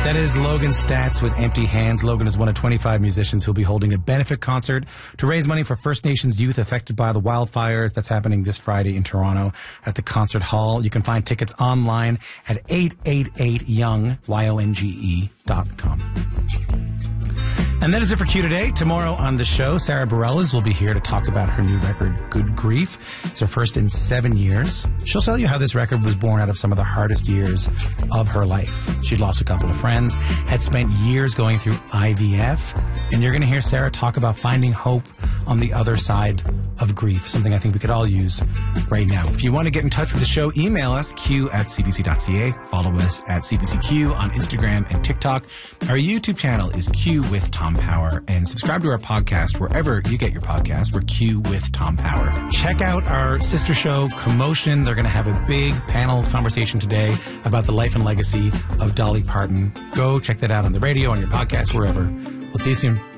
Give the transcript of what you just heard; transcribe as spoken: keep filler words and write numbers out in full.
That is Logan Stats with Empty Hands. Logan is one of twenty-five musicians who will be holding a benefit concert to raise money for First Nations youth affected by the wildfires. That's happening this Friday in Toronto at the Concert Hall. You can find tickets online at eight eight eight young, Y O N G E dot com. And that is it for Q today. Tomorrow on the show, Sarah Bareilles will be here to talk about her new record, Good Grief. It's her first in seven years. She'll tell you how this record was born out of some of the hardest years of her life. She'd lost a couple of friends, had spent years going through I V F, and you're going to hear Sarah talk about finding hope on the other side of grief, something I think we could all use right now. If you want to get in touch with the show, email us, q at c b c dot c a. Follow us at C B C Q on Instagram and TikTok. Our YouTube channel is Q with Tom Power, and subscribe to our podcast wherever you get your podcast. We're Q with Tom Power. Check out our sister show, Commotion. They're going to have a big panel conversation today about the life and legacy of Dolly Parton. Go check that out on the radio, on your podcast, wherever. We'll see you soon.